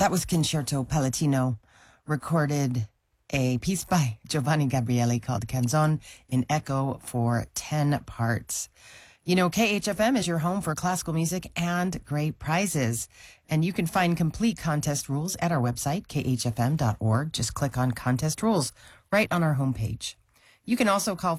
That was Concerto Palatino, recorded a piece by Giovanni Gabriele called Canzone in Echo for 10 parts. You know, KHFM is your home for classical music and great prizes. And you can find complete contest rules at our website, khfm.org. Just click on contest rules right on our homepage. You can also call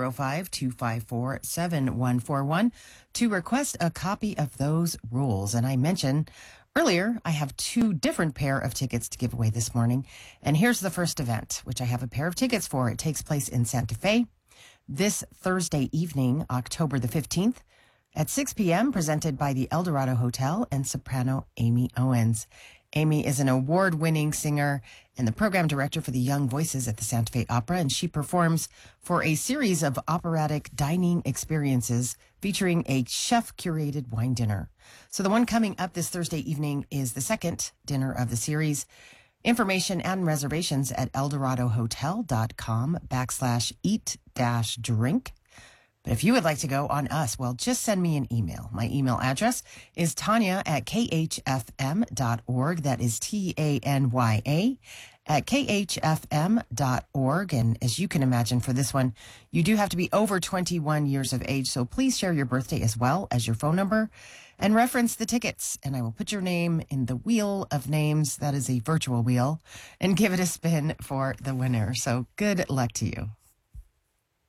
505-254-7141 to request a copy of those rules. And I mentioned earlier, I have two different pair of tickets to give away this morning. And here's the first event, which I have a pair of tickets for. It takes place in Santa Fe this Thursday evening, October the 15th at 6 p.m., presented by the Eldorado Hotel and soprano Amy Owens. Amy is an award-winning singer and the program director for the Young Voices at the Santa Fe Opera, and she performs for a series of operatic dining experiences featuring a chef-curated wine dinner. So the one coming up this Thursday evening is the second dinner of the series. Information and reservations at eldoradohotel.com/eat-drink. But if you would like to go on us, well, just send me an email. My email address is Tanya@khfm.org. That is Tanya @khfm.org. And as you can imagine, for this one, you do have to be over 21 years of age. So please share your birthday as well as your phone number and reference the tickets. And I will put your name in the wheel of names. That is a virtual wheel, and give it a spin for the winner. So good luck to you.